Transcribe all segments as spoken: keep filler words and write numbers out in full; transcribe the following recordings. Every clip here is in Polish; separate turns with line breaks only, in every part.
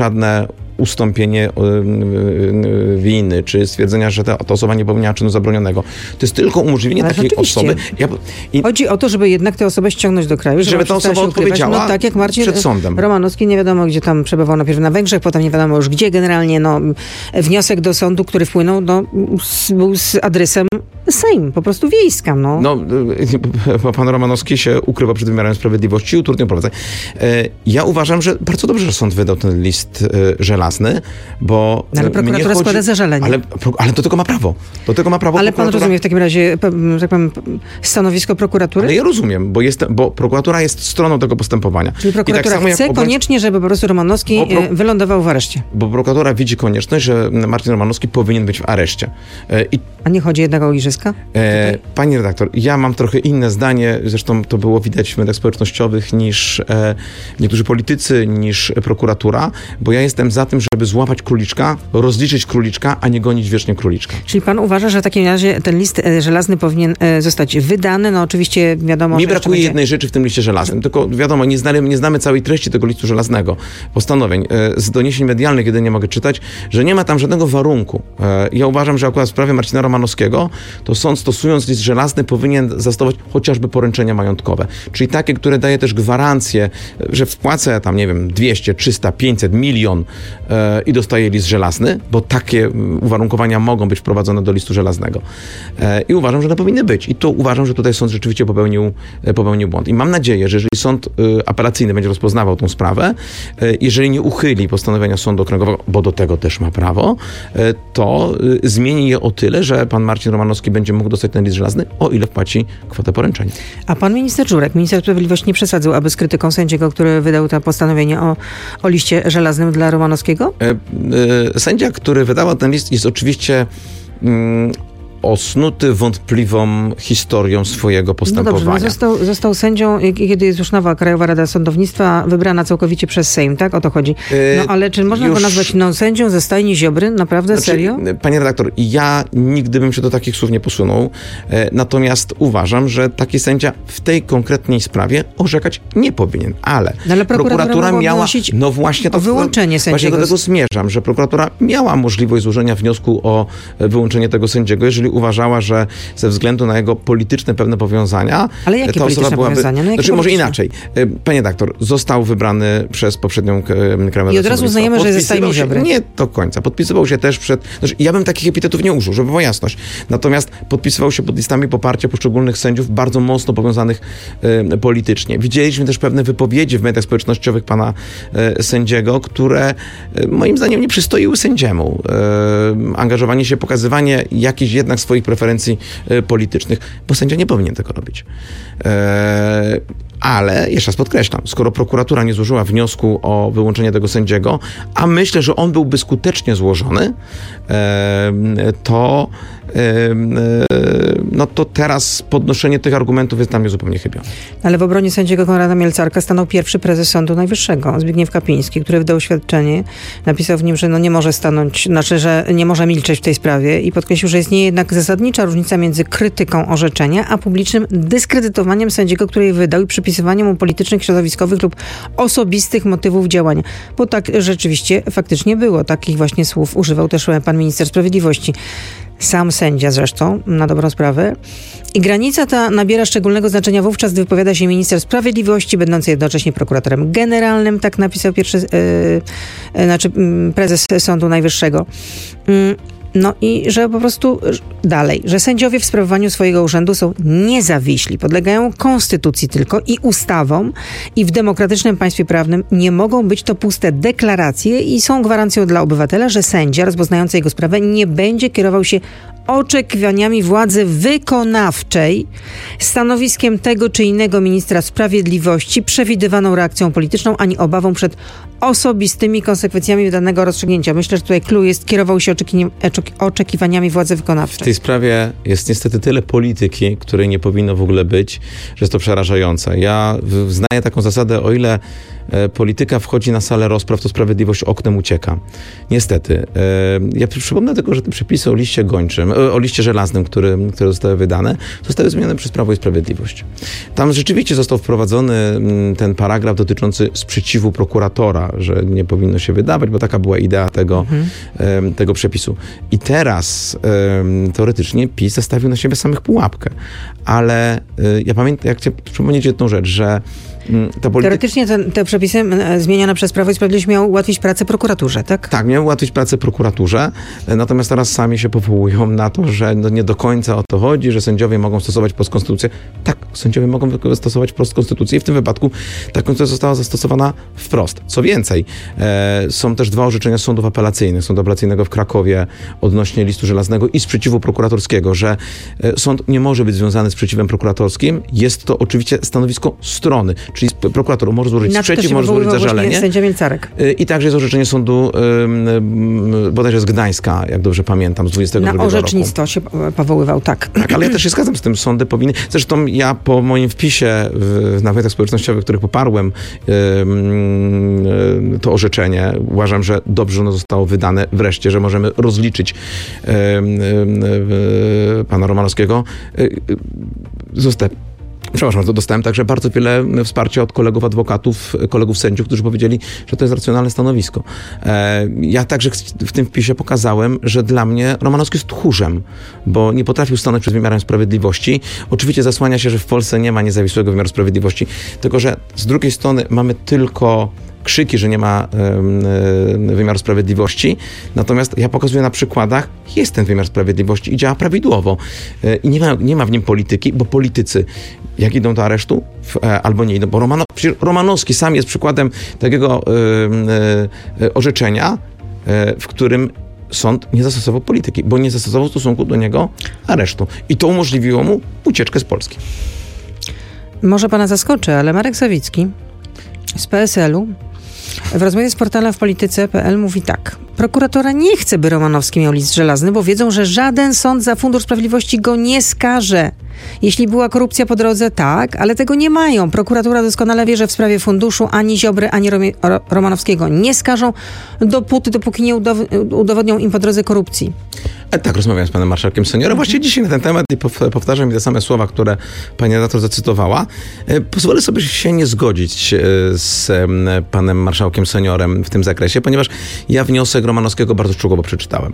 żadne ustąpienie winy, czy stwierdzenia, że ta, ta osoba nie popełniała czynu zabronionego. To jest tylko umożliwienie
Ale
takiej osoby. Ja,
i, Chodzi o to, żeby jednak tę osobę ściągnąć do kraju,
żeby, żeby ta osoba odpowiedziała no, tak jak Marcin przed sądem.
Romanowski, nie wiadomo gdzie tam przebywał, najpierw na Węgrzech, potem nie wiadomo już gdzie. Generalnie no, wniosek do sądu, który wpłynął, no, był z adresem Sejm, po prostu wiejska. No.
no, pan Romanowski się ukrywa przed wymiarem sprawiedliwości i utrudnia prowadzenie. Ja uważam, że bardzo dobrze, że sąd wydał ten list żelazny, bo
no, ale prokuratura chodzi, składa zażalenie.
Ale, ale do tego ma prawo. Do tego ma prawo
ale pan rozumie w takim razie tak powiem, stanowisko prokuratury?
Ale ja rozumiem, bo, jest, bo prokuratura jest stroną tego postępowania.
Czyli prokuratura tak chce obrać... koniecznie, żeby po prostu Romanowski pro... wylądował w areszcie.
Bo prokuratura widzi konieczność, że Marcin Romanowski powinien być w areszcie. I...
A nie chodzi jednak o igrzyska?
E, pani redaktor, ja mam trochę inne zdanie, zresztą to było widać w mediach społecznościowych niż e, niektórzy politycy, niż prokuratura, bo ja jestem za tym, żeby złapać króliczka, rozliczyć króliczka, a nie gonić wiecznie króliczka.
Czyli pan uważa, że w takim razie ten list żelazny powinien zostać wydany? No oczywiście wiadomo,
Mi
że
brakuje
będzie...
jednej rzeczy w tym liście żelaznym, tylko wiadomo, nie znamy, nie znamy całej treści tego listu żelaznego, postanowień. Z doniesień medialnych jedynie mogę czytać, że nie ma tam żadnego warunku. Ja uważam, że akurat w sprawie Marcina Romanowskiego to sąd, stosując list żelazny, powinien zastosować chociażby poręczenia majątkowe. Czyli takie, które daje też gwarancję, że wpłacę tam, nie wiem, dwieście, trzysta, pięćset, milion e, i dostaję list żelazny, bo takie uwarunkowania mogą być wprowadzone do listu żelaznego. E, I uważam, że to powinny być. I tu uważam, że tutaj sąd rzeczywiście popełnił, e, popełnił błąd. I mam nadzieję, że jeżeli sąd e, apelacyjny będzie rozpoznawał tą sprawę, e, jeżeli nie uchyli postanowienia sądu okręgowego, bo do tego też ma prawo, e, to e, zmieni je o tyle, że pan Marcin Romanowski będzie mógł dostać ten list żelazny, o ile wpłaci kwotę poręczenia.
A pan minister Żurek, minister sprawiedliwości, nie przesadził, aby z krytyką sędziego, który wydał to postanowienie o, o liście żelaznym dla Romanowskiego?
E, e, sędzia, który wydawał ten list, jest oczywiście mm, osnuty wątpliwą historią swojego postępowania.
No dobrze, no został, został sędzią, kiedy jest już nowa Krajowa Rada Sądownictwa, wybrana całkowicie przez Sejm, tak? O to chodzi. No ale czy można już... go nazwać no, sędzią ze stajni Ziobry? Naprawdę? Znaczy, serio?
Panie redaktor, ja nigdy bym się do takich słów nie posunął, natomiast uważam, że taki sędzia w tej konkretnej sprawie orzekać nie powinien, ale,
no, ale prokuratura, prokuratura miała...
No właśnie to...
O wyłączenie sędziego.
Właśnie do tego zmierzam, że prokuratura miała możliwość złożenia wniosku o wyłączenie tego sędziego, jeżeli uważała, że ze względu na jego polityczne pewne powiązania...
Ale jakie
ta
polityczne
byłaby,
powiązania? No,
znaczy, może inaczej. Panie redaktor, został wybrany przez poprzednią Krajową Radę
I od razu uznajemy, że jest ze stajni Ziobry.
Nie do końca. Podpisywał się też przed... Znaczy, ja bym takich epitetów nie użył, żeby była jasność. Natomiast podpisywał się pod listami poparcia poszczególnych sędziów bardzo mocno powiązanych y, politycznie. Widzieliśmy też pewne wypowiedzi w mediach społecznościowych pana y, sędziego, które y, moim zdaniem nie przystoiły sędziemu. Y, angażowanie się, pokazywanie jakichś jednak swoich preferencji y, politycznych, bo sędzia nie powinien tego robić. Y, Ale, jeszcze raz podkreślam, skoro prokuratura nie złożyła wniosku o wyłączenie tego sędziego, a myślę, że on byłby skutecznie złożony, to, no to teraz podnoszenie tych argumentów jest dla mnie zupełnie chybione.
Ale w obronie sędziego Konrada Mielcarka stanął pierwszy prezes Sądu Najwyższego, Zbigniew Kapiński, który wydał oświadczenie, napisał w nim, że no nie może stanąć, znaczy, że nie może milczeć w tej sprawie i podkreślił, że istnieje jednak zasadnicza różnica między krytyką orzeczenia, a publicznym dyskredytowaniem sędziego, który je wydał i przypisywaniem mu politycznych, środowiskowych lub osobistych motywów działania. Bo tak rzeczywiście faktycznie było. Takich właśnie słów używał też pan minister sprawiedliwości. Sam sędzia zresztą, na dobrą sprawę. I granica ta nabiera szczególnego znaczenia wówczas, gdy wypowiada się minister sprawiedliwości, będący jednocześnie prokuratorem generalnym, tak napisał pierwszy, yy, znaczy yy, prezes Sądu Najwyższego. Yy. No i że po prostu dalej, że sędziowie w sprawowaniu swojego urzędu są niezawiśli, podlegają konstytucji tylko i ustawom i w demokratycznym państwie prawnym nie mogą być to puste deklaracje i są gwarancją dla obywatela, że sędzia rozpoznający jego sprawę nie będzie kierował się oczekiwaniami władzy wykonawczej, stanowiskiem tego czy innego ministra sprawiedliwości, przewidywaną reakcją polityczną, ani obawą przed osobistymi konsekwencjami danego rozstrzygnięcia. Myślę, że tutaj clue jest, kierował się oczekiwaniami władzy wykonawczej.
W tej sprawie jest niestety tyle polityki, której nie powinno w ogóle być, że jest to przerażające. Ja znaję taką zasadę, o ile e, polityka wchodzi na salę rozpraw, to sprawiedliwość oknem ucieka. Niestety. E, ja przypomnę tylko, że te przepisy o liście gończym, o, o liście żelaznym, który, które zostały wydane, zostały zmienione przez Prawo i Sprawiedliwość. Tam rzeczywiście został wprowadzony ten paragraf dotyczący sprzeciwu prokuratora, że nie powinno się wydawać, bo taka była idea tego, mhm. e, tego przepisu. I teraz e, teoretycznie PiS zastawił na siebie samych pułapkę. Ale e, ja pamiętam, jak chcę przypomnieć jedną rzecz, że Polityk...
Teoretycznie te, te przepisy zmienione przez Prawo i Sprawiedliwość miały ułatwić pracę prokuraturze, tak?
Tak, miały ułatwić pracę prokuraturze, natomiast teraz sami się powołują na to, że no nie do końca o to chodzi, że sędziowie mogą stosować postkonstytucję. Tak, sędziowie mogą stosować postkonstytucję i w tym wypadku ta konstytucja została zastosowana wprost. Co więcej, e, są też dwa orzeczenia sądów apelacyjnych, sądu apelacyjnego w Krakowie odnośnie listu żelaznego i sprzeciwu prokuratorskiego, że e, sąd nie może być związany z sprzeciwem prokuratorskim. Jest to oczywiście stanowisko strony. Czyli prokurator może złożyć sprzeciw, może złożyć zażalenie.
Sędzia Mielcarek.
I także jest orzeczenie sądu um, bodajże z Gdańska, jak dobrze pamiętam, z dwudziestego drugiego roku.
Na orzecznictwo się powoływał, tak.
Tak, ale ja też się zgadzam z tym, sądy powinny... Zresztą ja po moim wpisie w, na mediach społecznościowych, których poparłem um, to orzeczenie, uważam, że dobrze ono zostało wydane wreszcie, że możemy rozliczyć um, um, pana Romanowskiego. Został Przepraszam, to dostałem także bardzo wiele wsparcia od kolegów adwokatów, kolegów sędziów, którzy powiedzieli, że to jest racjonalne stanowisko. E, ja także w tym wpisie pokazałem, że dla mnie Romanowski jest tchórzem, bo nie potrafił stanąć przed wymiarem sprawiedliwości. Oczywiście zasłania się, że w Polsce nie ma niezawisłego wymiaru sprawiedliwości, tylko że z drugiej strony mamy tylko krzyki, że nie ma y, wymiaru sprawiedliwości. Natomiast ja pokazuję na przykładach, jest ten wymiar sprawiedliwości i działa prawidłowo. Y, I nie ma, nie ma w nim polityki, bo politycy, jak idą do aresztu, w, e, albo nie idą, bo Romano, Romanowski sam jest przykładem takiego y, y, orzeczenia, y, w którym sąd nie zastosował polityki, bo nie zastosował w stosunku do niego aresztu. I to umożliwiło mu ucieczkę z Polski.
Może pana zaskoczy, ale Marek Sawicki z P S L u w rozmowie z portalem w polityce kropka p l mówi tak. Prokuratura nie chce, by Romanowski miał list żelazny, bo wiedzą, że żaden sąd za Fundusz Sprawiedliwości go nie skaże. Jeśli była korupcja po drodze, tak, ale tego nie mają. Prokuratura doskonale wie, że w sprawie funduszu ani Ziobry, ani Rom- Romanowskiego nie skażą, dopóty, dopóki nie udow- udowodnią im po drodze korupcji.
E, tak, rozmawiam z panem marszałkiem seniorem. Właśnie dzisiaj na ten temat i powtarzam mi te same słowa, które pani redaktor zacytowała. E, pozwolę sobie się nie zgodzić e, z e, panem marszałkiem seniorem w tym zakresie, ponieważ ja wniosek Romanowskiego bardzo szczegółowo przeczytałem.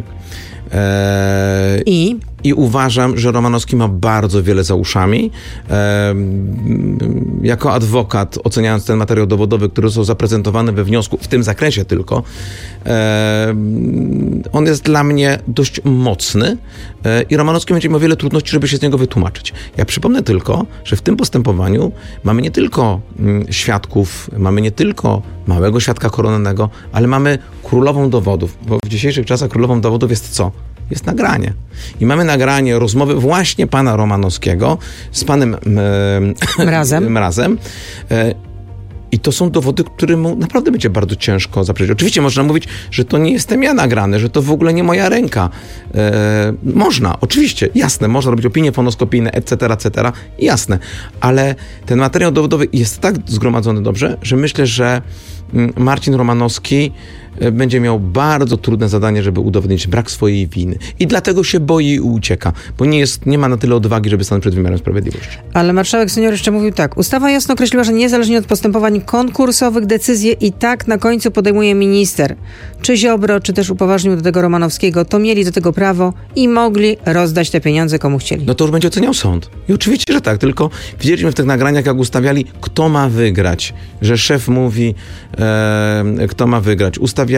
E,
I?
I uważam, że Romanowski ma bardzo wiele za uszami. E, jako adwokat, oceniając ten materiał dowodowy, który został zaprezentowany we wniosku, w tym zakresie tylko, e, on jest dla mnie dość mocny e, i Romanowski będzie miał wiele trudności, żeby się z niego wytłumaczyć. Ja przypomnę tylko, że w tym postępowaniu mamy nie tylko mm, świadków, mamy nie tylko małego świadka koronnego, ale mamy królową dowodów, bo w dzisiejszych czasach królową dowodów jest co? Jest nagranie. I mamy nagranie rozmowy właśnie pana Romanowskiego z panem e,
Mrazem.
Mrazem. E, I to są dowody, któremu naprawdę będzie bardzo ciężko zaprzeczyć. Oczywiście można mówić, że to nie jestem ja nagrany, że to w ogóle nie moja ręka. E, można, oczywiście, jasne, można robić opinie fonoskopijne, et cetera, et cetera, jasne. Ale ten materiał dowodowy jest tak zgromadzony dobrze, że myślę, że Marcin Romanowski będzie miał bardzo trudne zadanie, żeby udowodnić brak swojej winy. I dlatego się boi i ucieka, bo nie, jest, nie ma na tyle odwagi, żeby stanąć przed wymiarem sprawiedliwości.
Ale marszałek senior jeszcze mówił tak. Ustawa jasno określiła, że niezależnie od postępowań konkursowych decyzje i tak na końcu podejmuje minister. Czy Ziobro, czy też upoważnił do tego Romanowskiego, to mieli do tego prawo i mogli rozdać te pieniądze komu chcieli.
No to już będzie oceniał sąd. I oczywiście, że tak, tylko widzieliśmy w tych nagraniach, jak ustawiali, kto ma wygrać. Że szef mówi, e, kto ma wygrać. Ustawiali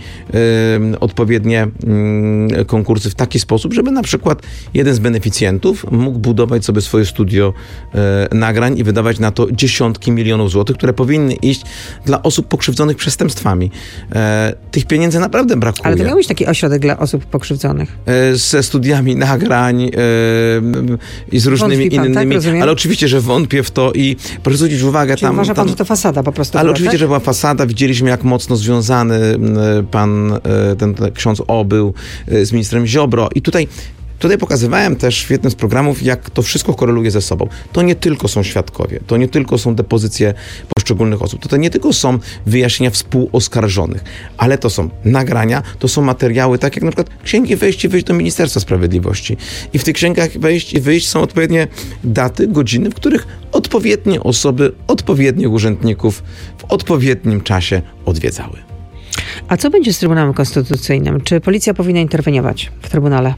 e, odpowiednie e, konkursy w taki sposób, żeby na przykład jeden z beneficjentów mógł budować sobie swoje studio e, nagrań i wydawać na to dziesiątki milionów złotych, które powinny iść dla osób pokrzywdzonych przestępstwami. E, tych pieniędzy naprawdę brakuje.
Ale to miał być taki ośrodek dla osób pokrzywdzonych.
E, ze studiami nagrań e, i z różnymi
Wątpi pan,
innymi.
tak?
Ale oczywiście, że wątpię w to i proszę zwrócić uwagę
Czyli
tam...
uważa pan,
tam,
że to fasada po prostu.
Ale
była,
oczywiście,
tak?
że była fasada. Widzieliśmy, jak mocno związany pan, ten, ten ksiądz O był z ministrem Ziobro. I tutaj Tutaj pokazywałem też w jednym z programów, jak to wszystko koreluje ze sobą. To nie tylko są świadkowie, to nie tylko są depozycje poszczególnych osób, to, to nie tylko są wyjaśnienia współoskarżonych, ale to są nagrania, to są materiały, tak jak na przykład księgi wejść i wyjść do Ministerstwa Sprawiedliwości. I w tych księgach wejść i wyjść są odpowiednie daty, godziny, w których odpowiednie osoby, odpowiednich urzędników w odpowiednim czasie odwiedzały.
A co będzie z Trybunałem Konstytucyjnym? Czy policja powinna interweniować w Trybunale?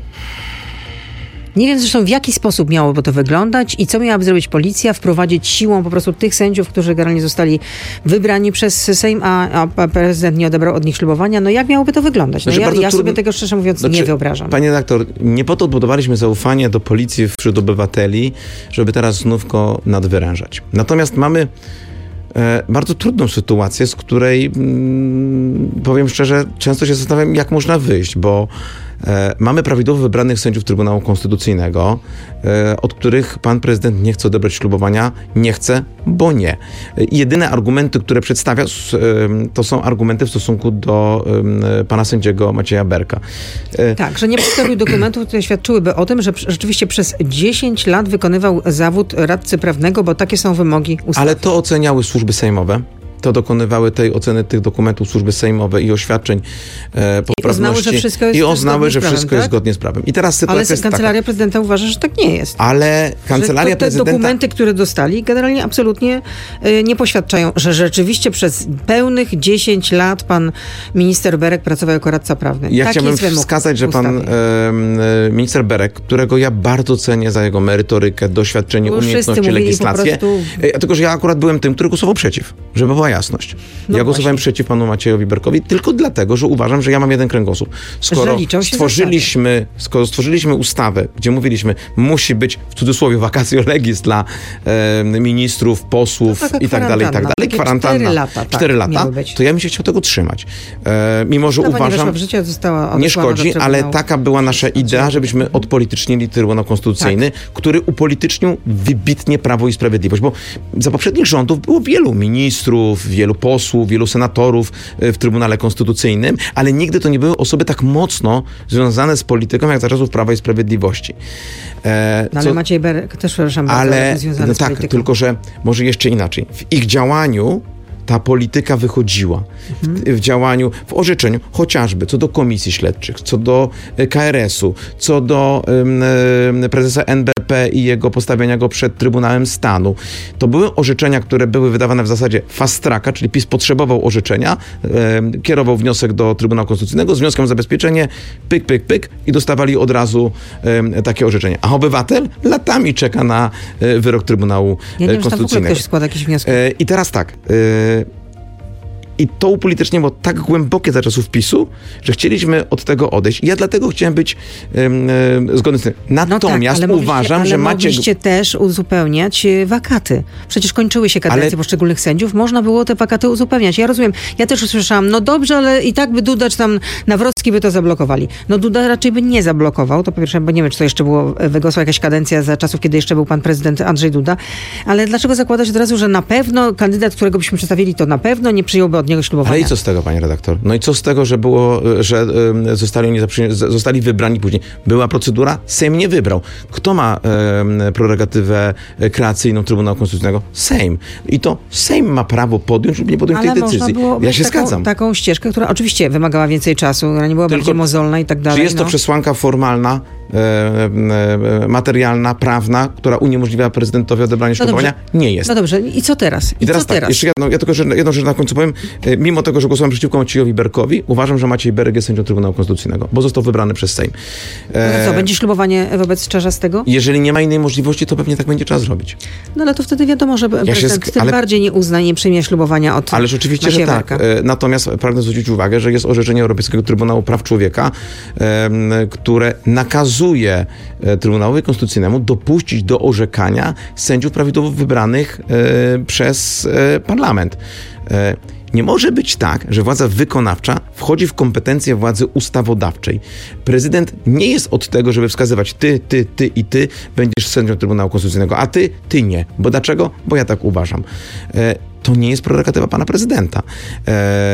Nie wiem zresztą, w jaki sposób miałoby to wyglądać i co miałaby zrobić policja, wprowadzić siłą po prostu tych sędziów, którzy generalnie zostali wybrani przez Sejm, a, a prezydent nie odebrał od nich ślubowania. No jak miałoby to wyglądać? No znaczy, ja ja sobie trudno... tego szczerze mówiąc znaczy, nie wyobrażam.
Panie redaktor, nie po to odbudowaliśmy zaufanie do policji wśród obywateli, żeby teraz znów go nadwyrężać. Natomiast mamy e, bardzo trudną sytuację, z której mm, powiem szczerze, często się zastanawiam, jak można wyjść, bo E, mamy prawidłowo wybranych sędziów Trybunału Konstytucyjnego, e, od których pan prezydent nie chce odebrać ślubowania, nie chce, bo nie. E, jedyne argumenty, które przedstawia, s, e, to są argumenty w stosunku do e, pana sędziego Macieja Berka.
E, tak, że nie przedstawił dokumentów, które świadczyłyby o tym, że rzeczywiście przez dziesięć lat wykonywał zawód radcy prawnego, bo takie są wymogi ustawy.
Ale to oceniały służby sejmowe. To dokonywały tej oceny tych dokumentów służby sejmowe i oświadczeń e, poprawności.
I uznały, że wszystko jest,
i uznały, że
prawem,
wszystko
tak?
jest zgodnie z prawem. I teraz sytuacja
Ale
jest
Kancelaria
taka.
Prezydenta uważa, że tak nie jest.
Ale Kancelaria
że to, te
Prezydenta...
dokumenty, które dostali, generalnie absolutnie y, nie poświadczają, że rzeczywiście przez pełnych dziesięć lat pan minister Berek pracował jako radca prawny.
Ja
tak
chciałbym wskazać, że pan e, minister Berek, którego ja bardzo cenię za jego merytorykę, doświadczenie,
Bo
umiejętności, legislację.
Prostu...
E, tylko, że ja akurat byłem tym, który głosował przeciw, żeby była jasność. No ja głosowałem właśnie przeciw panu Maciejowi Berkowi tylko dlatego, że uważam, że ja mam jeden kręgosłup. Skoro stworzyliśmy, skoro stworzyliśmy ustawę, gdzie mówiliśmy, musi być w cudzysłowie vacatio legis dla e, ministrów, posłów i tak dalej, i tak dalej. Kwarantanna.
Cztery lata, tak,
cztery lata to ja bym się chciał tego trzymać. E, mimo, że Ustawa uważam, nie, nie szkodzi, ale taka była nasza idea, żebyśmy odpolitycznili Trybunał Konstytucyjny, tak, który upolitycznił wybitnie Prawo i Sprawiedliwość, bo za poprzednich rządów było wielu ministrów, wielu posłów, wielu senatorów w Trybunale Konstytucyjnym, ale nigdy to nie były osoby tak mocno związane z polityką, jak za czasów Prawa i Sprawiedliwości.
E, no, ale co, Maciej Berek też, przepraszam,
ale,
związany
no
z
tak,
polityką.
tylko że może jeszcze inaczej. W ich działaniu ta polityka wychodziła. Mhm. W, w działaniu, w orzeczeniu, chociażby co do komisji śledczych, co do K R S-u, co do um, prezesa N B P i jego postawienia go przed Trybunałem Stanu. To były orzeczenia, które były wydawane w zasadzie fast tracka, czyli PiS potrzebował orzeczenia, um, kierował wniosek do Trybunału Konstytucyjnego z wnioskiem o zabezpieczenie, pyk, pyk, pyk i dostawali od razu um, takie orzeczenie. A obywatel latami czeka na um, wyrok Trybunału
ja nie wiem,
Konstytucyjnego.
Że tam w ogóle ktoś składa jakieś wnioski.
E, I teraz tak... E, I to upolitycznienie tak głębokie za czasów PiSu, że chcieliśmy od tego odejść. I ja dlatego chciałem być um, um, zgodny z tym. Natomiast no tak, uważam,
ale
że macie...
mogliście też uzupełniać wakaty. Przecież kończyły się kadencje ale... poszczególnych sędziów. Można było te wakaty uzupełniać. Ja rozumiem. Ja też usłyszałam, no dobrze, ale i tak by Duda czy tam Nawrocki by to zablokowali. No Duda raczej by nie zablokował. To po pierwsze, bo nie wiem, czy to jeszcze było wygłosła jakaś kadencja za czasów, kiedy jeszcze był pan prezydent Andrzej Duda. Ale dlaczego zakładać od razu, że na pewno kandydat, którego byśmy przedstawili, to na pewno nie przyjąłby od niego ślubowania.
Ale i co z tego, panie redaktor? No i co z tego, że było, że um, zostali, oni zaprzy... zostali wybrani później? Była procedura, Sejm nie wybrał. Kto ma um, prerogatywę kreacyjną Trybunału Konstytucyjnego? Sejm. I to Sejm ma prawo podjąć lub nie podjąć
ale
tej decyzji. Ja się
taką,
zgadzam.
taką ścieżkę, która oczywiście wymagała więcej czasu, która nie była Tylko, bardziej mozolna i tak dalej.
Czy jest
no.
to przesłanka formalna, e, e, materialna, prawna, która uniemożliwia prezydentowi odebranie ślubowania?
No
nie jest.
No dobrze, i co teraz? I,
I teraz
co
tak,
teraz?
jeszcze jedno, ja tylko jedną rzecz na końcu powiem. E, mimo tego, że głosowałem przeciwko Maciejowi Berkowi, uważam, że Maciej Berek jest sędzią Trybunału Konstytucyjnego, bo został wybrany przez Sejm.
E, no co, będzie ślubowanie wobec Czarzastego?
Jeżeli nie ma innej możliwości, to pewnie tak będzie trzeba zrobić.
No ale to wtedy wiadomo, że ja prezydent sk- tym ale... bardziej nie uzna i nie przyjmie ślubowania od
Ależ oczywiście,
Macieja
że tak.
Berka.
E, natomiast pragnę zwrócić uwagę, że jest orzeczenie Europejskiego Trybunału Praw Człowieka, e, które nakazuje e, Trybunałowi Konstytucyjnemu dopuścić do orzekania sędziów prawidłowo wybranych e, przez e, parlament. E, Nie może być tak, że władza wykonawcza wchodzi w kompetencje władzy ustawodawczej. Prezydent nie jest od tego, żeby wskazywać ty, ty, ty i ty będziesz sędzią Trybunału Konstytucyjnego, a ty, ty nie. Bo dlaczego? Bo ja tak uważam. E, to nie jest prerogatywa pana prezydenta. E,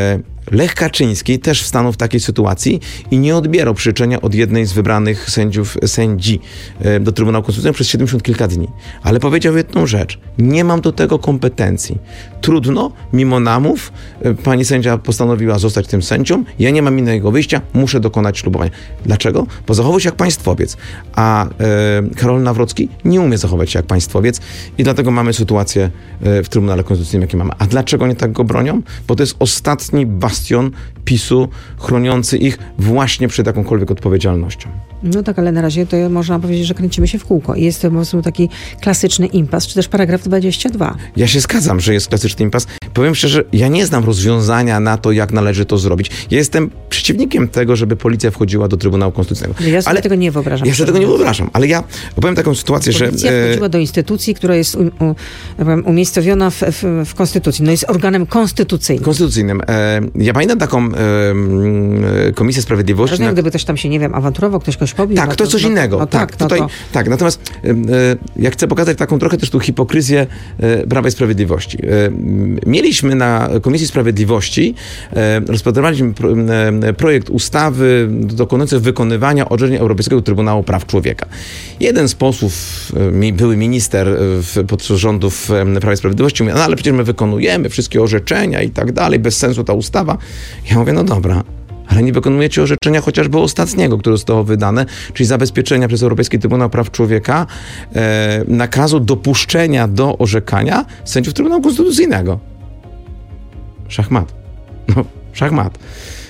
Lech Kaczyński też stanął w takiej sytuacji i nie odbierał przyrzeczenia od jednej z wybranych sędziów, sędzi do Trybunału Konstytucyjnego przez siedemdziesiąt kilka dni. Ale powiedział jedną rzecz. Nie mam do tego kompetencji. Trudno, mimo namów, pani sędzia postanowiła zostać tym sędzią. Ja nie mam innego wyjścia, muszę dokonać ślubowania. Dlaczego? Bo zachował się jak państwowiec. A e, Karol Nawrocki nie umie zachować się jak państwowiec i dlatego mamy sytuację e, w Trybunale Konstytucyjnym, jakie mamy. A dlaczego nie tak go bronią? Bo to jest ostatni bastion PiSu chroniący ich właśnie przed jakąkolwiek odpowiedzialnością.
No tak, ale na razie to można powiedzieć, że kręcimy się w kółko. I jest to po prostu taki klasyczny impas, czy też paragraf dwadzieścia dwa.
Ja się zgadzam, że jest klasyczny impas. Powiem szczerze, ja nie znam rozwiązania na to, jak należy to zrobić. Ja jestem przeciwnikiem tego, żeby policja wchodziła do Trybunału Konstytucyjnego.
Ja sobie ale tego nie wyobrażam.
Ja sobie tego nie wyobrażam, ale ja opowiem taką sytuację,
policja
że...
Policja wchodziła do instytucji, która jest u, u, umiejscowiona w, w, w Konstytucji. No jest organem konstytucyjnym.
Konstytucyjnym. E, ja pamiętam taką e, Komisję Sprawiedliwości...
Rozumiem,
na...
gdyby ktoś tam się, nie wiem, awanturował, ktoś kogoś pobił.
Tak,
no
to, to coś
no,
innego.
No,
tak,
tak,
tutaj,
no to...
tak, natomiast e, ja chcę pokazać taką trochę też tu hipokryzję e, Prawa i Sprawiedliwości. E, mieliśmy na Komisji Sprawiedliwości, e, rozpatrywaliśmy pro, e, projekt ustawy dokonujący wykonywania orzeczeń Europejskiego Trybunału Praw Człowieka. Jeden z posłów, e, były minister w, podczas rządów e, Prawa i Sprawiedliwości mówi, no ale przecież my wykonujemy wszystkie orzeczenia i tak dalej, bez sensu ta ustawa. Ja mówię, no dobra, ale nie wykonujecie orzeczenia chociażby ostatniego, które zostało wydane, czyli zabezpieczenia przez Europejski Trybunał Praw Człowieka e, nakazu dopuszczenia do orzekania sędziów Trybunału Konstytucyjnego. Szachmat. No, szachmat.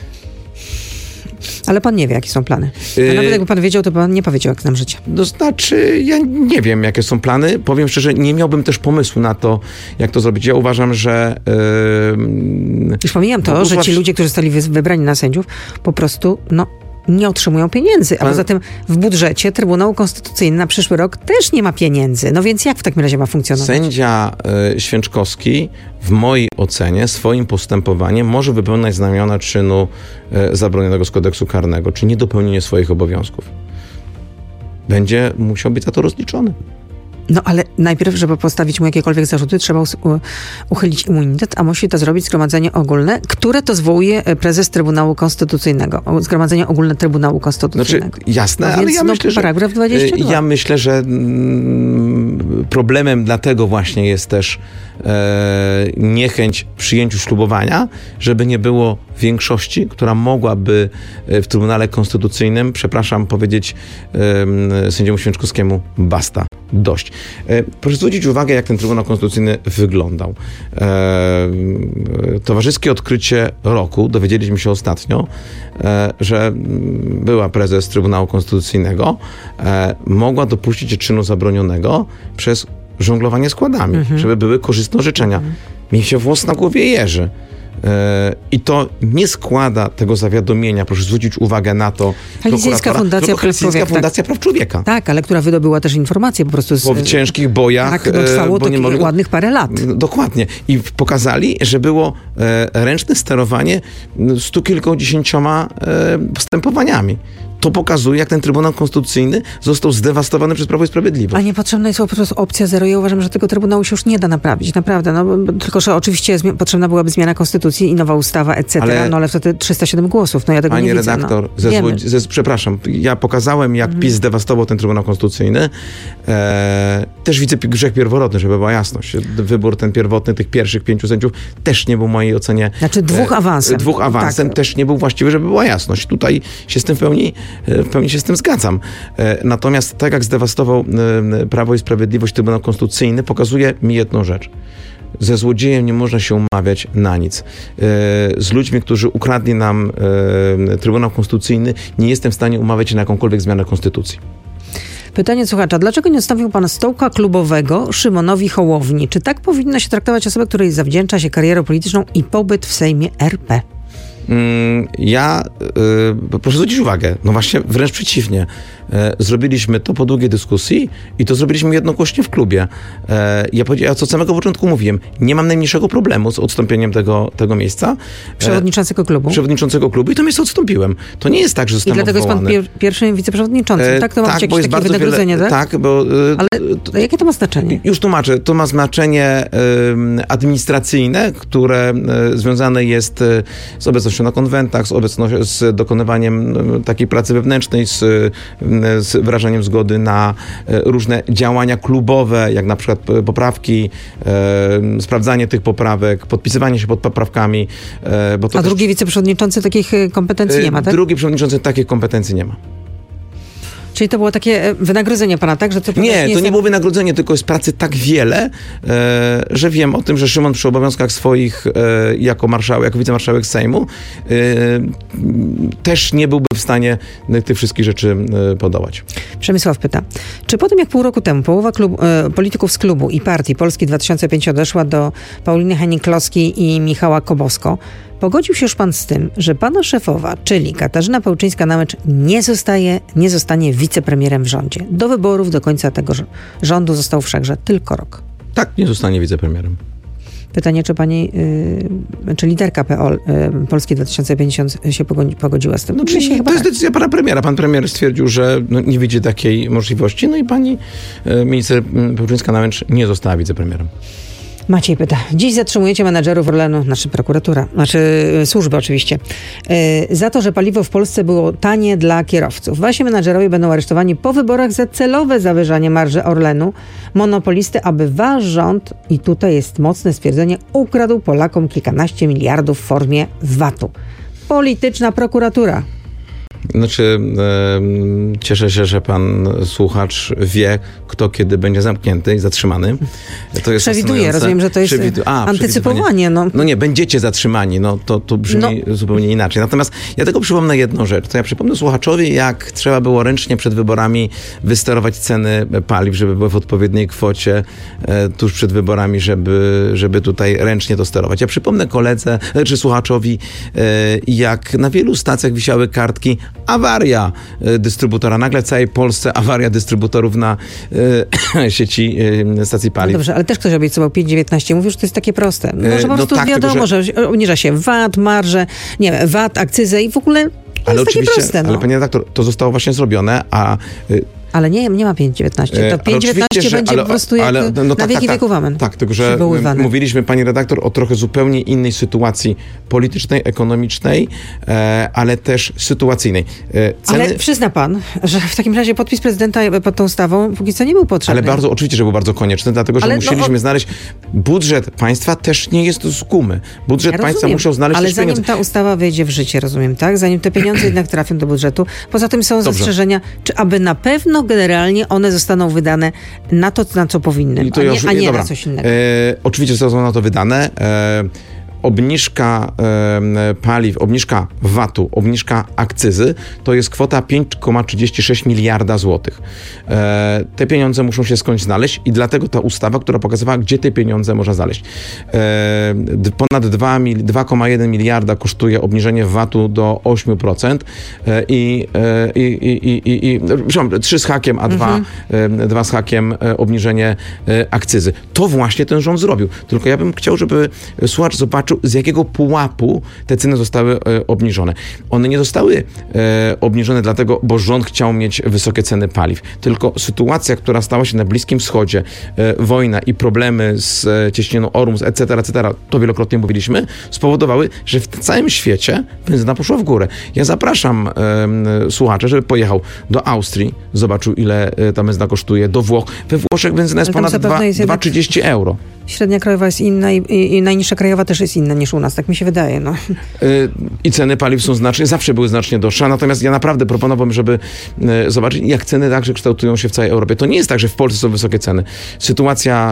Ale pan nie wie, jakie są plany. A nawet jakby pan wiedział, to pan nie powiedział, jak nam życie.
To znaczy, ja nie wiem, jakie są plany. Powiem szczerze, nie miałbym też pomysłu na to, jak to zrobić. Ja uważam, że... Yy,
Już pomijam to, że ci ludzie, którzy zostali wybrani na sędziów, po prostu, no, nie otrzymują pieniędzy. A pan... poza tym w budżecie Trybunału Konstytucyjnego na przyszły rok też nie ma pieniędzy. No więc jak w takim razie ma funkcjonować?
Sędzia y, Święczkowski w mojej ocenie swoim postępowaniem może wypełniać znamiona czynu y, zabronionego z kodeksu karnego, czy niedopełnienie swoich obowiązków. Będzie musiał być za to rozliczony.
No ale najpierw, żeby postawić mu jakiekolwiek zarzuty, trzeba uchylić immunitet, a musi to zrobić zgromadzenie ogólne, które to zwołuje prezes Trybunału Konstytucyjnego. Zgromadzenie ogólne Trybunału Konstytucyjnego.
Znaczy, jasne,
no
ale
więc,
ja,
no,
myślę, że,
paragraf dwadzieścia dwa.
ja myślę, że mm, problemem dlatego właśnie jest też e, niechęć przyjęciu ślubowania, żeby nie było większości, która mogłaby w Trybunale Konstytucyjnym, przepraszam, powiedzieć e, sędziemu Święczkowskiemu basta. Dość. E, proszę zwrócić uwagę, jak ten Trybunał Konstytucyjny wyglądał. E, towarzyskie odkrycie roku, dowiedzieliśmy się ostatnio, e, że była prezes Trybunału Konstytucyjnego, e, mogła dopuścić czynu zabronionego przez żonglowanie składami, mhm. żeby były korzystne orzeczenia. Mhm. Mi się włos na głowie jeży. I to nie składa tego zawiadomienia, proszę zwrócić uwagę na to,
Helsińska Fundacja,
Helsińska Fundacja Praw Człowieka.
Tak, ale która wydobyła też informacje po prostu z...
Po ciężkich bojach.
Tak, no trwało to mogli... ładnych parę lat.
Dokładnie. I pokazali, że było e, ręczne sterowanie stu kilkudziesięcioma e, postępowaniami. To pokazuje, jak ten Trybunał Konstytucyjny został zdewastowany przez Prawo i Sprawiedliwość.
A niepotrzebna jest po prostu opcja zero. Ja uważam, że tego Trybunału się już nie da naprawić. Naprawdę. No, tylko, że oczywiście zmi- potrzebna byłaby zmiana Konstytucji i nowa ustawa, et cetera. Ale, no ale wtedy trzysta siedem głosów. No ja tego
pani
nie widzę.
Pani redaktor,
no. ze
zło- ze, przepraszam, ja pokazałem, jak mhm. PiS zdewastował ten Trybunał Konstytucyjny. E, też widzę grzech pierworodny, żeby była jasność. Wybór ten pierwotny tych pierwszych pięciu sędziów też nie był w mojej ocenie...
Znaczy dwóch awansem.
E, dwóch awansem tak. też nie był właściwy, żeby była jasność. Tutaj się z tym w pełni, w pełni się z tym zgadzam. E, natomiast tak jak zdewastował e, Prawo i Sprawiedliwość Trybunał Konstytucyjny, pokazuje mi jedną rzecz. Ze złodziejem nie można się umawiać na nic. E, z ludźmi, którzy ukradli nam e, Trybunał Konstytucyjny, nie jestem w stanie umawiać się na jakąkolwiek zmianę konstytucji.
Pytanie słuchacza. Dlaczego nie odstawił pan stołka klubowego Szymonowi Hołowni? Czy tak powinna się traktować osobę, której zawdzięcza się karierą polityczną i pobyt w Sejmie R P?
Ja, proszę zwrócić uwagę, no właśnie wręcz przeciwnie. Zrobiliśmy to po długiej dyskusji i to zrobiliśmy jednogłośnie w klubie. Ja powiedziałem, co od samego początku mówiłem, nie mam najmniejszego problemu z odstąpieniem tego, tego miejsca.
Przewodniczącego klubu.
Przewodniczącego klubu i to miejsce odstąpiłem. To nie jest tak, że zostałem
I dlatego
odwołany.
jest pan pier- pierwszym wiceprzewodniczącym, tak? To ma
tak,
być jakieś
jest
takie wynagrodzenie,
wiele,
tak?
Tak, bo...
Ale to, jakie to ma znaczenie?
Już tłumaczę. To ma znaczenie y, administracyjne, które y, związane jest y, z obecnością na konwentach, z obecnością, z dokonywaniem y, takiej pracy wewnętrznej, z, y, z wyrażaniem zgody na y, różne działania klubowe, jak na przykład y, poprawki, y, sprawdzanie tych poprawek, podpisywanie się pod poprawkami. Y, bo to
A
też,
drugi wiceprzewodniczący takich kompetencji nie ma, tak?
Drugi przewodniczący takich kompetencji nie ma.
Czyli to było takie wynagrodzenie pana, tak? Że to
nie, to
jest...
nie było wynagrodzenie, tylko jest pracy tak wiele, e, że wiem o tym, że Szymon przy obowiązkach swoich e, jako marszałek, jako wicemarszałek Sejmu e, też nie byłby w stanie tych wszystkich rzeczy e, podołać.
Przemysław pyta, czy po tym jak pół roku temu połowa klub, e, polityków z klubu i partii Polski dwa tysiące pięć odeszła do Pauliny Henning-Kloski i Michała Kobowsko, pogodził się już pan z tym, że pana szefowa, czyli Katarzyna Pełczyńska-Namycz, nie zostaje, nie zostanie wicepremierem w rządzie. Do wyborów, do końca tego rządu został wszakże tylko rok.
Tak, nie zostanie wicepremierem.
Pytanie, czy pani, yy, czy liderka P O, yy, Polski dwa tysiące pięćdziesiąt się pogodziła z tym?
No, czyli
się
to
chyba
jest
tak.
decyzja pana premiera. Pan premier stwierdził, że no, nie widzi takiej możliwości, no i pani e, minister Pełczyńska-Namycz nie została wicepremierem.
Maciej pyta. Dziś zatrzymujecie menadżerów Orlenu, znaczy prokuratura, znaczy służby oczywiście, yy, za to, że paliwo w Polsce było tanie dla kierowców. Wasi menadżerowie będą aresztowani po wyborach za celowe zawyżanie marży Orlenu, monopolisty, aby wasz rząd, i tutaj jest mocne stwierdzenie, ukradł Polakom kilkanaście miliardów w formie vatu. Polityczna prokuratura.
Znaczy, e, cieszę się, że pan słuchacz wie, kto kiedy będzie zamknięty i zatrzymany. To jest
Przewiduje, rozumiem, że to jest
Przewidu- A,
antycypowanie. No.
no nie, będziecie zatrzymani, no to, to brzmi no. zupełnie inaczej. Natomiast ja tylko przypomnę jedną rzecz. To ja przypomnę słuchaczowi, jak trzeba było ręcznie przed wyborami wysterować ceny paliw, żeby były w odpowiedniej kwocie e, tuż przed wyborami, żeby, żeby tutaj ręcznie to sterować. Ja przypomnę koledze, czy słuchaczowi, e, jak na wielu stacjach wisiały kartki awaria dystrybutora. Nagle w całej Polsce awaria dystrybutorów na e, sieci e, stacji paliw.
No dobrze, ale też ktoś obiecywał pięć dziewiętnaście. Mówił, że to jest takie proste. Może po
no
prostu
tak,
wiadomo,
tylko, że...
że obniża się V A T, marże, nie wiem, V A T, akcyzę i w ogóle to
ale
jest
oczywiście,
takie proste. No.
Ale panie redaktor, to zostało właśnie zrobione, a...
Ale nie, nie ma pięć dziewiętnaście. To pięć dziewiętnaście będzie
ale,
po prostu jak
ale, no,
na
tak,
wieki
tak,
wieków amen.
Tak, tylko że mówiliśmy, pani redaktor, o trochę zupełnie innej sytuacji politycznej, ekonomicznej, e, ale też sytuacyjnej. E, ceny...
Ale przyzna pan, że w takim razie podpis prezydenta pod tą ustawą póki co nie był potrzebny.
Ale bardzo, oczywiście, że był bardzo konieczny, dlatego że ale musieliśmy no, o... znaleźć... Budżet państwa też nie jest z gumy. Budżet
ja
państwa
rozumiem,
musiał znaleźć
ale
też
zanim
pieniądze.
ta ustawa wejdzie w życie, rozumiem, tak? Zanim te pieniądze jednak trafią do budżetu. Poza tym są
Dobrze.
zastrzeżenia, czy aby na pewno generalnie one zostaną wydane na to, na co powinny,
I to
a nie,
już,
a nie
dobra.
na coś innego.
E, oczywiście zostaną na to wydane. E, obniżka e, paliw, obniżka V A T-u, obniżka akcyzy to jest kwota pięć przecinek trzydzieści sześć miliarda złotych. E, te pieniądze muszą się skądś znaleźć i dlatego ta ustawa, która pokazywała, gdzie te pieniądze można znaleźć. E, ponad dwa przecinek jeden miliarda kosztuje obniżenie V A T-u do osiem procent e, i, e, i, i, i, i przepraszam, trzy z hakiem, a dwa, mhm. e, dwa z hakiem e, obniżenie e, akcyzy. To właśnie ten rząd zrobił. Tylko ja bym chciał, żeby słuchacz zobaczył, z jakiego pułapu te ceny zostały e, obniżone. One nie zostały e, obniżone dlatego, bo rząd chciał mieć wysokie ceny paliw, tylko sytuacja, która stała się na Bliskim Wschodzie, e, wojna i problemy z e, cieśniną Ormus, et cetera, et cetera, to wielokrotnie mówiliśmy, spowodowały, że w całym świecie benzyna poszła w górę. Ja zapraszam e, słuchacza, żeby pojechał do Austrii, zobaczył, ile e, ta benzyna kosztuje, do Włoch. We Włoszech benzyna jest ponad dwa przecinek trzydzieści euro.
Średnia krajowa jest inna i, i, i najniższa krajowa też jest inna niż u nas, tak mi się wydaje. No.
Yy, I ceny paliw są znacznie, zawsze były znacznie droższe, natomiast ja naprawdę proponowałbym, żeby yy, zobaczyć, jak ceny także kształtują się w całej Europie. To nie jest tak, że w Polsce są wysokie ceny. Sytuacja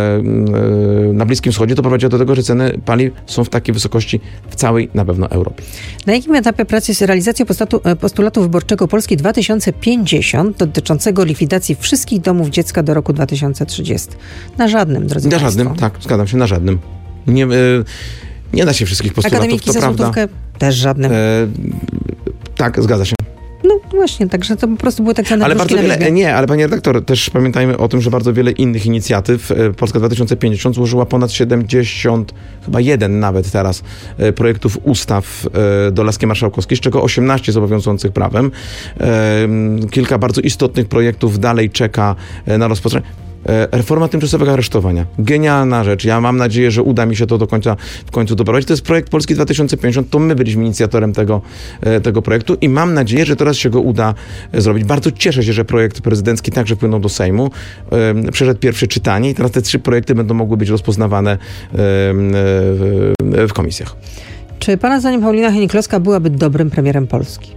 yy, yy, na Bliskim Wschodzie doprowadziła do tego, że ceny paliw są w takiej wysokości w całej na pewno Europie.
Na jakim etapie pracy jest realizacja postulatu, postulatu wyborczego Polski dwa tysiące pięćdziesiąt dotyczącego likwidacji wszystkich domów dziecka do roku dwa tysiące trzydziestego? Na żadnym, drodzy
Na
Państwo.
żadnym, tak, zgadzam się, na żadnym. Nie, yy, Nie da się wszystkich postulatów,
Akademiki
to
za
prawda.
złotówkę też żadnym.
E, tak, zgadza się.
No właśnie, także to po prostu były tak zwane
Ale
gruszki
bardzo
na
wiele,
liśmie.
nie, ale panie redaktor, też pamiętajmy o tym, że bardzo wiele innych inicjatyw. e, Polska dwa tysiące pięćdziesiąt złożyła ponad siedemdziesiąt, chyba jeden nawet teraz, e, projektów ustaw e, do laski marszałkowskiej, z czego osiemnaście zobowiązujących prawem. E, m, Kilka bardzo istotnych projektów dalej czeka e, na rozpoczęcie. E, Reforma tymczasowego aresztowania. Genialna rzecz. Ja mam nadzieję, że uda mi się to do końca w końcu doprowadzić. To jest projekt Polski dwa tysiące pięćdziesiąt. To my byliśmy inicjatorem tego, e, tego projektu i mam nadzieję, że teraz się go uda e, zrobić. Bardzo cieszę się, że projekt prezydencki także wpłynął do Sejmu. E, Przeszedł pierwsze czytanie i teraz te trzy projekty będą mogły być rozpoznawane e, w, w komisjach.
Czy pana zdaniem Paulina Hennig-Kloska byłaby dobrym premierem Polski?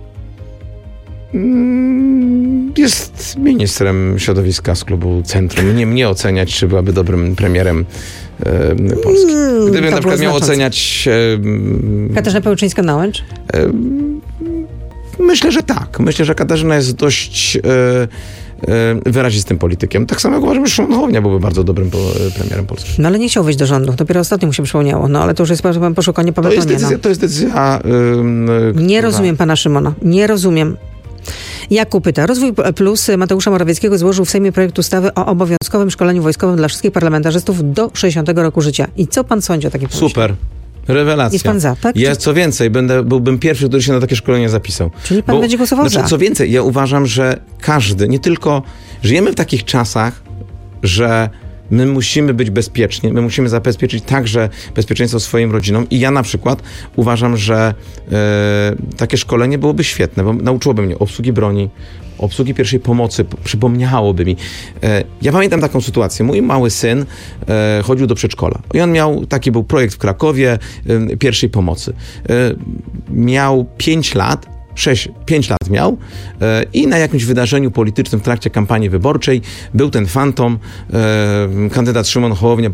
Jest ministrem środowiska z klubu Centrum. Nie mnie oceniać, czy byłaby dobrym premierem e, Polski. Gdybym
to
na przykład
było
miał
znaczące.
oceniać... E,
Katarzyna Pełczyńska-Nałęcz?
e, myślę, że tak. Myślę, że Katarzyna jest dość e, e, wyrazistym politykiem. Tak samo jak uważam, że Szymon Hołownia byłby bardzo dobrym po, premierem Polski.
No ale nie chciał wejść do rządu. Dopiero ostatnio mu się przypomniało. No ale to już jest pan poszukanie po
To jest
betonie.
decyzja...
No.
To jest decyzja e,
Nie
która-
rozumiem pana Szymona. Nie rozumiem. Jakub pyta. Rozwój Plus Mateusza Morawieckiego złożył w Sejmie projekt ustawy o obowiązkowym szkoleniu wojskowym dla wszystkich parlamentarzystów do sześćdziesiątego roku życia. I co pan sądzi o takim pomyśle?
Super. Rewelacja.
Jest pan za, tak?
Ja co więcej, będę, byłbym pierwszy, który się na takie szkolenie zapisał.
Czyli pan będzie głosował
znaczy,
za.
Co więcej, ja uważam, że każdy, nie tylko... Żyjemy w takich czasach, że my musimy być bezpieczni, my musimy zabezpieczyć także bezpieczeństwo swoim rodzinom i ja na przykład uważam, że e, takie szkolenie byłoby świetne, bo nauczyłoby mnie obsługi broni, obsługi pierwszej pomocy, p- przypomniałoby mi. E, ja pamiętam taką sytuację. Mój mały syn e, chodził do przedszkola i on miał, taki był projekt w Krakowie e, pierwszej pomocy. E, miał pięć lat, sześć, pięć lat miał e, i na jakimś wydarzeniu politycznym w trakcie kampanii wyborczej był ten fantom, e, kandydat Szymon Hołownia e,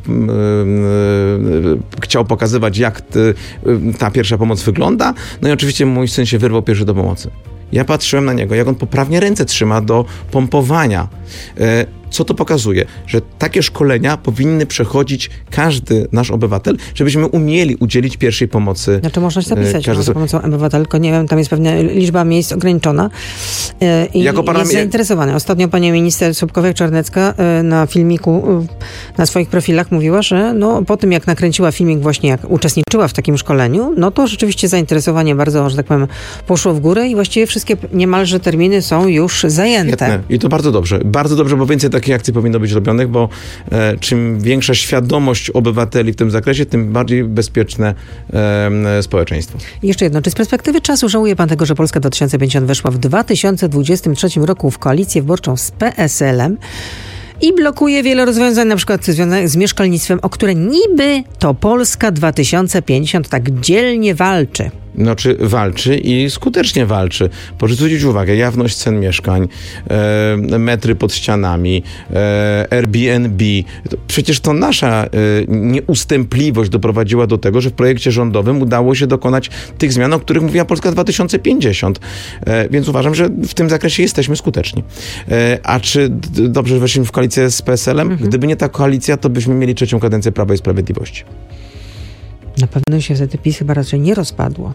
e, chciał pokazywać, jak t, e, ta pierwsza pomoc wygląda, no i oczywiście mój syn się wyrwał pierwszy do pomocy. Ja patrzyłem na niego, jak on poprawnie ręce trzyma do pompowania. E, Co to pokazuje? Że takie szkolenia powinny przechodzić każdy nasz obywatel, żebyśmy umieli udzielić pierwszej pomocy.
Znaczy można się zapisać
Każdy
za
sobie-
pomocą obywatel, tylko nie wiem, tam jest pewna liczba miejsc ograniczona e, i
Jako parlament-
jest zainteresowana. Ostatnio pani minister Sobkowiak-Czarnecka e, na filmiku, e, na swoich profilach mówiła, że no, po tym jak nakręciła filmik właśnie jak uczestniczyła w takim szkoleniu, no to rzeczywiście zainteresowanie bardzo, że tak powiem, poszło w górę i właściwie wszystkie niemalże terminy są już zajęte.
Świetne. I to bardzo dobrze. Bardzo dobrze, bo więcej takich akcji powinno być robionych, bo e, czym większa świadomość obywateli w tym zakresie, tym bardziej bezpieczne e, społeczeństwo.
I jeszcze jedno. Czy z perspektywy czasu żałuje pan tego, że Polska dwa tysiące pięćdziesiąt weszła w dwa tysiące dwudziestym trzecim roku w koalicję wyborczą z P S L-em i blokuje wiele rozwiązań, na przykład związanych z mieszkalnictwem, o które niby to Polska dwa tysiące pięćdziesiąt tak dzielnie walczy?
No, czy walczy i skutecznie walczy. Proszę zwrócić uwagę, jawność cen mieszkań, e, metry pod ścianami, e, Airbnb. To przecież to nasza e, nieustępliwość doprowadziła do tego, że w projekcie rządowym udało się dokonać tych zmian, o których mówiła Polska dwa tysiące pięćdziesiąt. E, więc uważam, że w tym zakresie jesteśmy skuteczni. E, a czy d- dobrze, że weszliśmy w koalicję z P S L-em? Mhm. Gdyby nie ta koalicja, to byśmy mieli trzecią kadencję Prawa i Sprawiedliwości.
Na pewno się wtedy PiS chyba raczej nie rozpadło.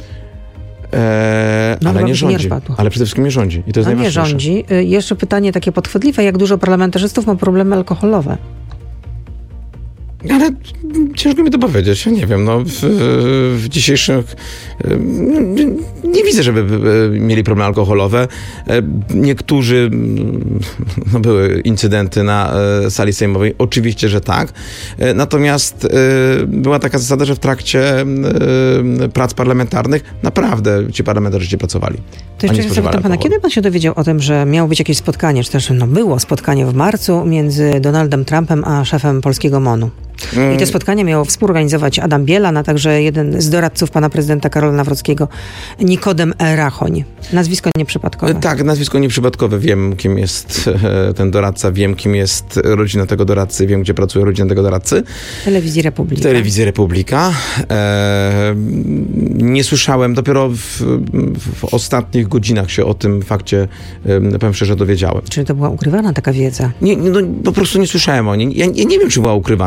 Eee,
No,
ale
chyba
nie
by się nie
rządzi.
rozpadło.
Ale przede wszystkim nie rządzi. I to jest
A nie
najważniejsze.
rządzi. Y, Jeszcze pytanie takie podchwytliwe. Jak dużo parlamentarzystów ma problemy alkoholowe?
Ale ciężko mi to powiedzieć. Ja nie wiem, no w, w dzisiejszych nie, nie widzę, żeby mieli problemy alkoholowe. Niektórzy, no były incydenty na sali sejmowej, oczywiście, że tak. Natomiast była taka zasada, że w trakcie prac parlamentarnych naprawdę ci parlamentarzyści pracowali.
To jeszcze zapytam pana, kiedy pan się dowiedział o tym, że miało być jakieś spotkanie, czy też no, było spotkanie w marcu między Donaldem Trumpem a szefem polskiego MONU? I to spotkanie miało współorganizować Adam Bielan, a także jeden z doradców pana prezydenta Karola Nawrockiego, Nikodem Rachoń. Nazwisko nieprzypadkowe.
Tak, nazwisko nieprzypadkowe. Wiem, kim jest ten doradca, wiem, kim jest rodzina tego doradcy, wiem, gdzie pracuje rodzina tego doradcy.
Telewizji Republika.
Telewizji Republika. E, nie słyszałem, dopiero w, w ostatnich godzinach się o tym fakcie, e, powiem szczerze, dowiedziałem.
Czy to była ukrywana taka wiedza?
Nie, no, po prostu nie słyszałem o niej. Ja, ja nie wiem, czy była ukrywana. Może nie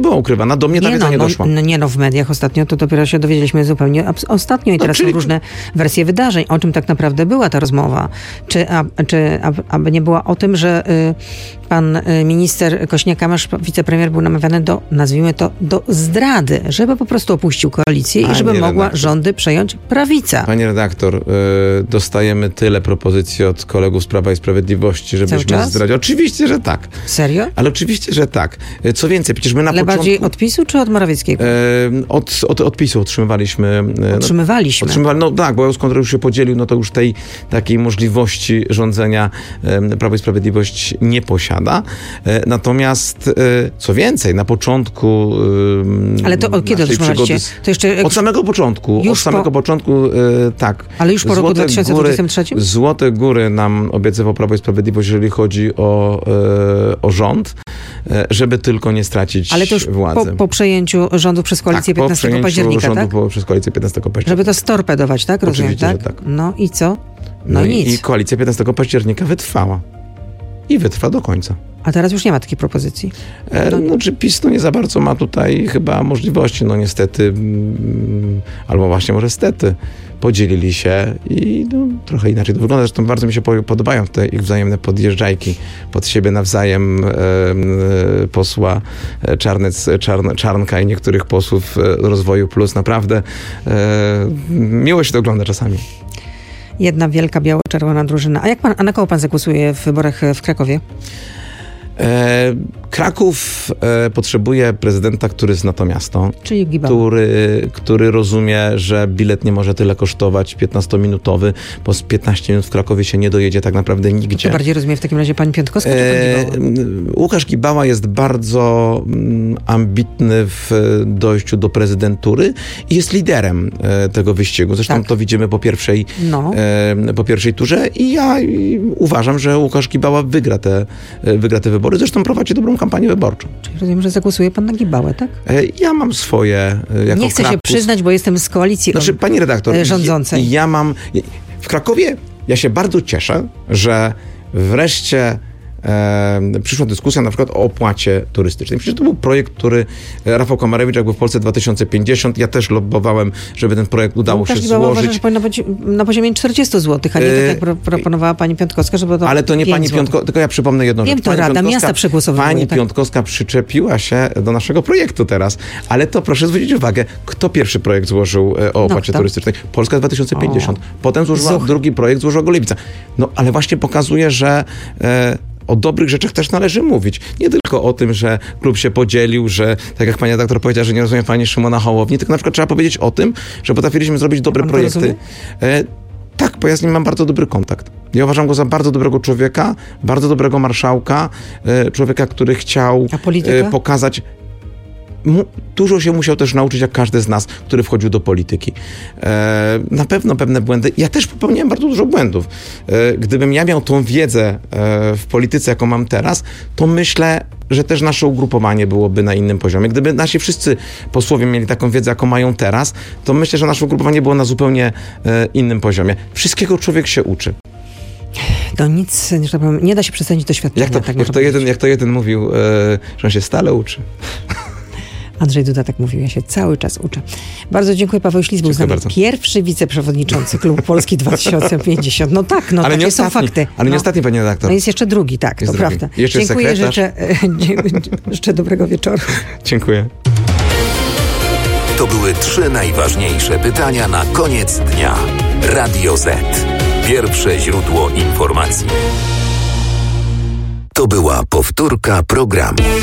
była ukrywana. Do mnie ta
nie
wiedza
no,
nie
no,
doszła.
no nie no, w mediach ostatnio to dopiero się dowiedzieliśmy zupełnie abs- ostatnio i teraz
czyli-
są różne wersje wydarzeń. O czym tak naprawdę była ta rozmowa? Czy, a, czy ab, aby nie była o tym, że y, pan y, minister Kośniak-Kamysz, wicepremier, był namawiany do, nazwijmy to, do zdrady, żeby po prostu opuścił koalicję i
Panie
żeby mogła
redaktor.
rządy przejąć prawica.
Pani redaktor, y, dostajemy tyle propozycji od kolegów z Prawa i Sprawiedliwości, żebyśmy
czas?
zdradzili. Oczywiście, że tak.
Serio?
Ale oczywiście, że tak. Y, Co więcej, przecież my na
Ale
początku...
bardziej od PiSu czy od Morawieckiego?
y, od, od, od PiSu otrzymywaliśmy... y, no,
Otrzymywaliśmy.
Otrzymywali, no tak, bo skąd już się podzielił, no to już tej takiej możliwości rządzenia e, Prawo i Sprawiedliwość nie posiada. E, natomiast, e, co więcej, na początku e,
Ale to od kiedy
naszej
otrzymaliście?
przygody z-
To jeszcze jak-
Od samego początku.
Już
od samego
po-
początku, e, tak.
Ale już po roku
Złote
dwa tysiące dwudziestym trzecim?
Góry, Złote Góry nam obiecywał Prawo i Sprawiedliwość, jeżeli chodzi o, e, o rząd, e, żeby tylko nie stracić
Ale to już
władzy.
po, po przejęciu rządu przez koalicję
tak, po
piętnastego
przejęciu
października,
rządu
tak?
po, przez koalicję piętnastego października.
Żeby to storpedować, tak? Rozumiem,
Oczywiście,
tak?
że tak.
No i co? No,
No
i
i,
nic.
i koalicja piętnastego października wytrwała. I wytrwa do końca.
A teraz już nie ma takiej propozycji.
E,
No.
no, czy PiS to nie za bardzo ma tutaj chyba możliwości, no niestety, mm, albo właśnie może stety, podzielili się i no, trochę inaczej to wygląda. Zresztą bardzo mi się po- podobają te ich wzajemne podjeżdżajki pod siebie nawzajem e, e, posła e, Czarnec, Czarn, Czarnka i niektórych posłów e, Rozwoju Plus. Naprawdę e, miło się to ogląda czasami.
Jedna wielka biało-czerwona drużyna. A jak pan, a na kogo pan zagłosuje w wyborach w Krakowie?
E, Kraków e, potrzebuje prezydenta, który zna to miasto.
Czyli Gibała.
Który, który rozumie, że bilet nie może tyle kosztować, piętnastominutowy, bo z piętnaście minut w Krakowie się nie dojedzie tak naprawdę nigdzie.
To bardziej rozumie w takim razie pani Piątkowska czy pan Gibała?
E, Łukasz Gibała jest bardzo mm, ambitny w dojściu do prezydentury i jest liderem e, tego wyścigu. Zresztą
Tak.
to widzimy po pierwszej,
No.
e, po pierwszej turze i ja i uważam, że Łukasz Gibała wygra te, e, wygra te wybory. Zresztą prowadzi dobrą kampanię wyborczą.
Czyli rozumiem, że zagłosuje pan na Gibałę, tak?
E, Ja mam swoje e, jako
Nie chcę się
Krakus.
przyznać, bo jestem z koalicji
Znaczy, pani redaktor,
e, rządzącej.
Ja, ja mam... W Krakowie ja się bardzo cieszę, że wreszcie e, przyszła dyskusja na przykład o opłacie turystycznej. Przecież to był projekt, który Rafał Komarewicz, jak był w Polsce dwa tysiące pięćdziesiąt, ja też lobbowałem, żeby ten projekt udało
Łukasz
się
Gibała uważa,
złożyć.
że powinno być na poziomie czterdzieści złotych, a nie
E,
tak jak pro, proponowała pani Piątkowska, żeby to
Ale to nie
pięć
pani
złotych.
Piątkowska, tylko ja przypomnę jedną
Wiem,
rzecz.
to
Pani
Rada
Piątkowska-
Miasta przegłosowała,
Pani
tak.
Piątkowska przyczepiła się do naszego projektu teraz, ale to proszę zwrócić uwagę, kto pierwszy projekt złożył e, o opłacie
kto?
turystycznej? Polska dwa tysiące pięćdziesiąt.
O.
Potem złożyła
Zuch.
drugi projekt, złożyła go Lewica. No ale właśnie pokazuje, że e, o dobrych rzeczach też należy mówić. Nie tylko o tym, że klub się podzielił, że tak jak pani redaktor powiedziała, że nie rozumiem pani Szymona Hołowni, tylko na przykład trzeba powiedzieć o tym, że potrafiliśmy zrobić dobre
Pan to
projekty.
rozumie?
E, tak, bo ja z nim mam bardzo dobry kontakt. Ja uważam go za bardzo dobrego człowieka, bardzo dobrego marszałka, e, człowieka, który chciał
A polityka?
e, pokazać... Mu, dużo się musiał też nauczyć, jak każdy z nas, który wchodził do polityki. E, na pewno pewne błędy. Ja też popełniłem bardzo dużo błędów. E, gdybym ja miał tą wiedzę e, w polityce, jaką mam teraz, to myślę, że też nasze ugrupowanie byłoby na innym poziomie. Gdyby nasi wszyscy posłowie mieli taką wiedzę, jaką mają teraz, to myślę, że nasze ugrupowanie było na zupełnie e, innym poziomie. Wszystkiego człowiek się uczy.
To nic, że tak powiem, nie da się przecenić doświadczenia.
Jak to,
tak
jak
można
to, jeden,
powiedzieć.
jak to jeden mówił, e, że on się stale uczy.
Andrzej Duda tak mówił, ja się cały czas uczę. Bardzo dziękuję, Paweł Ślis był z
Dziękuję
nami.
bardzo.
Pierwszy wiceprzewodniczący Klubu Polski dwa tysiące pięćdziesiąt. No tak, no
Ale
takie
nie
są
ostatni,
fakty.
ale nie
no.
ostatni, pani redaktor.
No jest jeszcze drugi, tak,
Jest
to
drugi.
prawda.
Jeszcze jest
Dziękuję,
sekretarz.
życzę, życzę dobrego wieczoru.
Dziękuję.
To były trzy najważniejsze pytania na koniec dnia. Radio Z. Pierwsze źródło informacji. To była powtórka programu.